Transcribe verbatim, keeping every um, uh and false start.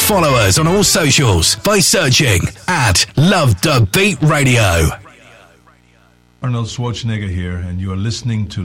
follow us on all socials by searching at Love the Beat Radio. Arnold Schwarzenegger here, and you are listening to